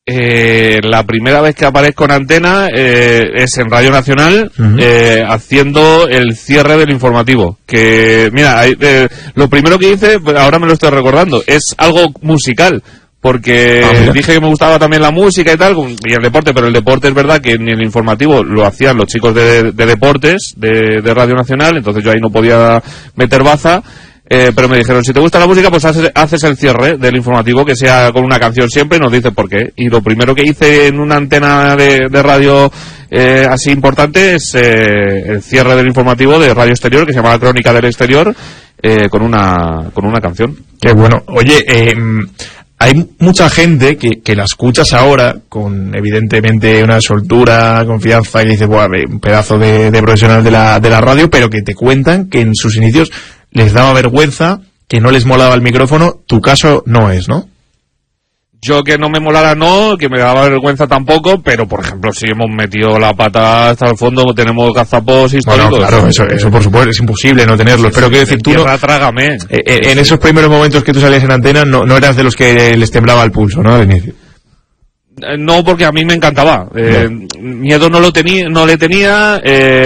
la primera vez que aparezco en antena es en Radio Nacional, haciendo el cierre del informativo. Que, mira, lo primero que hice, pues ahora me lo estoy recordando, es algo musical. Porque dije que me gustaba también la música y tal, y el deporte, pero el deporte es verdad que ni el informativo lo hacían los chicos de deportes de Radio Nacional, entonces yo ahí no podía meter baza. Pero me dijeron, si te gusta la música, pues haces el cierre del informativo, que sea con una canción siempre, y nos dices por qué. Y lo primero que hice en una antena de radio así importante es el cierre del informativo de Radio Exterior, que se llama Crónica del Exterior, con una canción. Qué bueno. Oye, hay mucha gente que la escuchas ahora con evidentemente una soltura, confianza, que dice, buah, un pedazo de profesional de la radio, pero que te cuentan que en sus inicios les daba vergüenza, que no les molaba el micrófono. Tu caso no es, ¿no? Yo que no me molara no, que me daba vergüenza tampoco, pero por ejemplo si hemos metido la pata hasta el fondo, tenemos gazapos históricos. Bueno, claro, eso por supuesto es imposible no tenerlos, pero quiero decir, tú no, trágame. En esos primeros momentos que tú salías en antena no eras de los que les temblaba el pulso, ¿no? Al inicio. No, porque a mí me encantaba. Miedo no le tenía.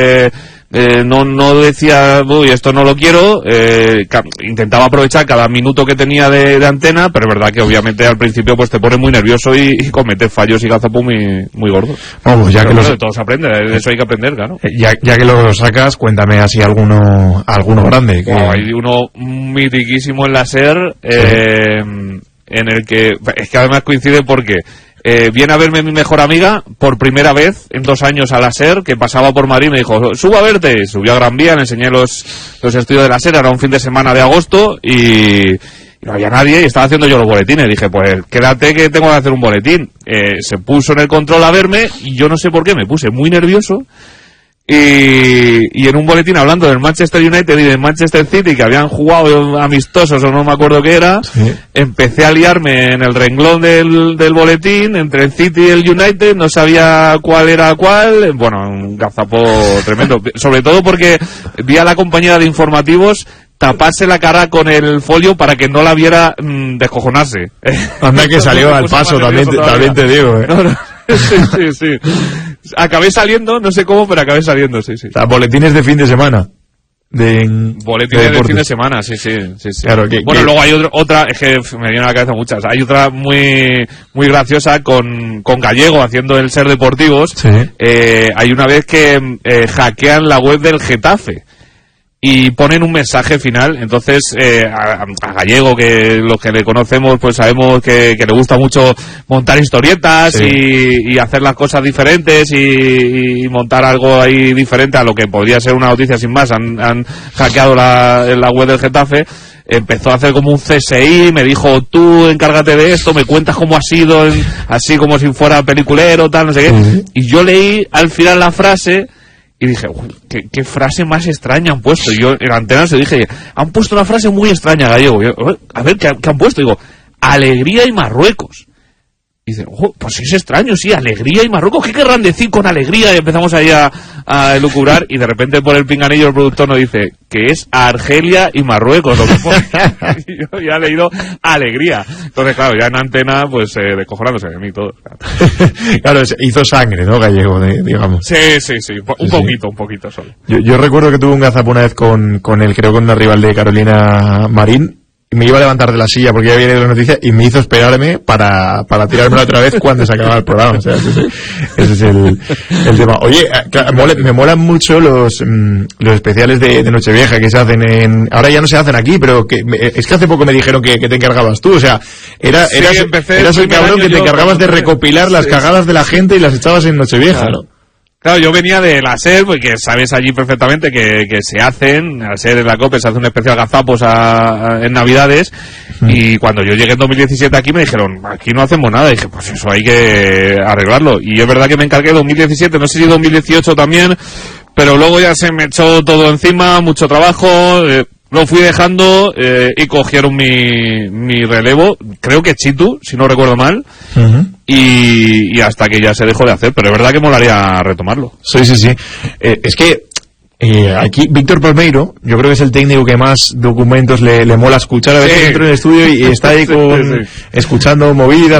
No decía, uy, esto no lo quiero. Intentaba aprovechar cada minuto que tenía de antena, pero es verdad que obviamente al principio pues te pone muy nervioso y cometes fallos y gazapos muy gordos. Vamos, ya que de todo se aprende, de eso hay que aprender, claro. Ya que lo sacas, cuéntame así alguno grande. Hay uno mitiquísimo en la SER, en el que es que además coincide porque viene a verme mi mejor amiga por primera vez en 2 años a la SER, que pasaba por Madrid, me dijo, subo a verte, subió a Gran Vía, le enseñé los estudios de la SER, era un fin de semana de agosto y no había nadie y estaba haciendo yo los boletines. Dije, pues quédate que tengo que hacer un boletín. Se puso en el control a verme y yo no sé por qué me puse muy nervioso. Y en un boletín hablando del Manchester United y del Manchester City, que habían jugado amistosos o no me acuerdo qué era, empecé a liarme en el renglón del boletín entre el City y el United, no sabía cuál era cuál. Bueno, un gazapo tremendo, sobre todo porque vi a la compañera de informativos taparse la cara con el folio para que no la viera descojonarse. Anda que salió al paso, también te digo, No. Sí. Acabé saliendo, no sé cómo, pero acabé saliendo, sí. O sea, boletines de fin de semana. Boletines de fin de semana, sí. Claro, luego hay otra, es que me viene a la cabeza muchas. Hay otra muy graciosa con Gallego haciendo el Ser Deportivos. Sí. Hay una vez que hackean la web del Getafe y ponen un mensaje final. Entonces a Gallego, que los que le conocemos pues sabemos que le gusta mucho montar historietas, y hacer las cosas diferentes y montar algo ahí diferente a lo que podría ser una noticia sin más. Han hackeado la web del Getafe. Empezó a hacer como un CSI, me dijo, tú encárgate de esto, me cuentas cómo ha sido, así como si fuera peliculero, tal, no sé qué. Y yo leí al final la frase y dije, ¿qué frase más extraña han puesto? Y yo en la antena se dije, han puesto una frase muy extraña, Gallego. Yo, a ver, ¿qué han puesto? Digo, alegría y Marruecos. Y dice, pues es extraño, sí, alegría y Marruecos. ¿Qué querrán decir con alegría? Y empezamos ahí a elucubrar, y de repente por el pinganillo el productor nos dice que es Argelia y Marruecos lo que pone. Y yo ya he leído alegría. Entonces, claro, ya en antena, pues descojonándose de mí todo. Claro, hizo sangre, ¿no, Gallego, digamos? Sí. Un poquito solo. Yo recuerdo que tuve un gazapo una vez con él, creo con una rival de Carolina Marín. Me iba a levantar de la silla porque ya viene la noticia y me hizo esperarme para tirármela otra vez cuando se acababa el programa. O sea, ese es el tema. Oye, me molan mucho los especiales de Nochevieja que se hacen ahora ya no se hacen aquí, pero es que hace poco me dijeron que te encargabas tú. O sea, eras el cabrón que te encargabas de recopilar las cagadas de la gente y las echabas en Nochevieja, ¿no? Claro, yo venía de la SER, porque sabes allí perfectamente que se hacen, al SER en la COPE se hace un especial gazapos en Navidades, y cuando yo llegué en 2017 aquí me dijeron, aquí no hacemos nada, y dije, pues eso hay que arreglarlo, y es verdad que me encargué 2017, no sé si 2018 también, pero luego ya se me echó todo encima, mucho trabajo, lo fui dejando y cogieron mi relevo, creo que Chitu, si no recuerdo mal, y hasta que ya se dejó de hacer, pero es verdad que molaría retomarlo. Sí. Es que aquí Víctor Palmeiro, yo creo que es el técnico que más documentos le mola escuchar. A veces entro en el estudio y está ahí escuchando movidas,